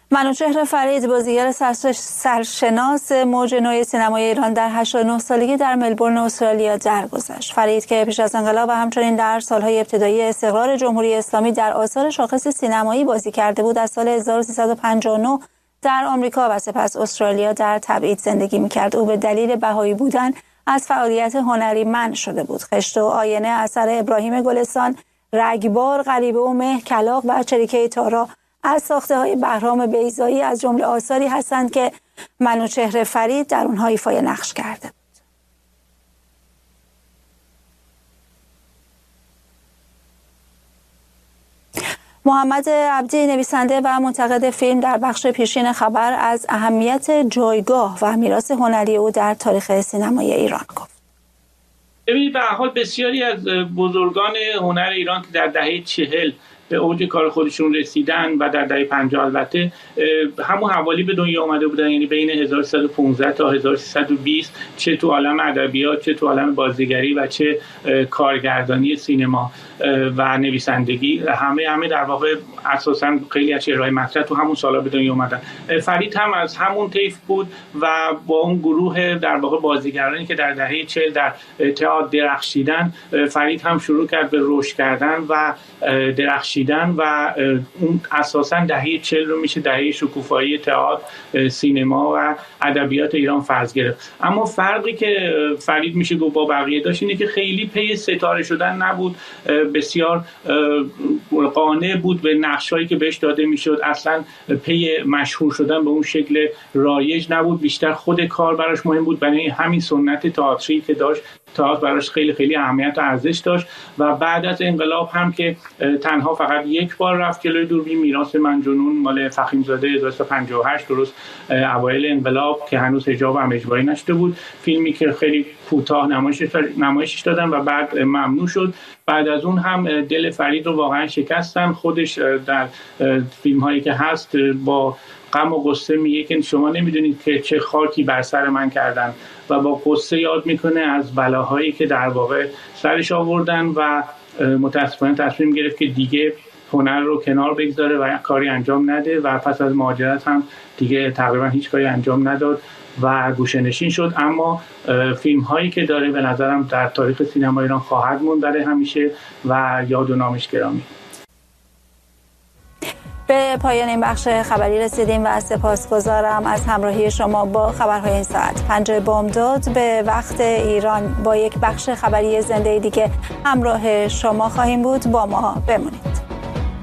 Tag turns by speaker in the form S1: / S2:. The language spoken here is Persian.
S1: منوچهر فرید، بازیگر سرشناس موج نو سینمای ایران، در 89 سالگی در ملبورن استرالیا درگذشت. فرید که پیش از انقلاب و همچنین در سالهای ابتدایی استقرار جمهوری اسلامی در آثار شاخص سینمایی بازی کرده بود، از سال 1359 در آمریکا و سپس استرالیا در تبعید زندگی می‌کرد. او به دلیل بهایی بودن از فعالیت هنری منع شده بود. خشت و آینه اثر ابراهیم گلستان، رگبار، غریبه و مه، کلاغ و چریکه تارا از ساخته‌های بهرام بیضایی از جمله آثاری هستند که منوچهر فرید در اونها ایفای نقش کرده. محمد عبدی، نویسنده و منتقد فیلم، در بخش پیشین خبر از اهمیت جایگاه و میراث هنری او در تاریخ سینمای ایران گفت.
S2: ببینید، به هر حال بسیاری از بزرگان هنر ایران که در دهه 40 به اوج کار خودشون رسیدن و در دهه 50 البته همون حوالی به دنیا آمده بودن، یعنی بین 1315 تا 1320، چه تو عالم ادبیات، چه تو عالم بازیگری و چه کارگردانی سینما و نویسندگی، همه در واقع اساساً خیلی از چهره‌های مطرح تو همون سالا به دنیا اومدن. فرید هم از همون طیف بود و با اون گروه در واقع بازیگرانی که در دهه 40 در تئاتر درخشیدن، فرید هم شروع کرد به رشد کردن و درخشیدن و اون اساساً دهه 40 رو میشه دهه شکوفایی تئاتر، سینما و ادبیات ایران فرض گرفت. اما فرقی که فرید میشه گفت با بقیه داشت اینه که خیلی پی ستاره شدن نبود، بسیار قانع بود به نقشایی که بهش داده میشد، اصلا پی مشهور شدن به اون شکل رایج نبود، بیشتر خود کار براش مهم بود. برای همین سنت تئاتری که داشت، تئاتر براش خیلی خیلی اهمیت و ارزش داشت. و بعد از انقلاب هم که تنها فقط یک بار رفت جلوی دوربین، میراث من جنون مال فخیمزاده 1958، درست اوایل انقلاب که هنوز حجاب هم اجباری نشده بود، فیلمی که خیلی کوتاه نمایشش دادن و بعد ممنوع شد. بعد از اون هم دل فرید رو واقعا شکستن. خودش در فیلم هایی که هست با غم و غصه میگه که شما نمیدونید که چه خاکی بر سر من کردن، و با غصه یاد میکنه از بلاهایی که در واقع سرش آوردن و متاسفانه تصمیم گرفت که دیگه هنر رو کنار بگذاره و کاری انجام نده و پس از مهاجرت هم دیگه تقریبا هیچ کاری انجام نداد و گوشه‌نشین شد. اما فیلم هایی که داره به نظرم در تاریخ سینما ایران خواهد موند برای همیشه و یاد و نامش گرامی.
S1: به پایان این بخش خبری رسیدیم و سپاسگزارم از همراهی شما با خبرهای این ساعت. 5 بامداد به وقت ایران با یک بخش خبری زنده دیگه همراه شما خواهیم بود. با ما بمونید.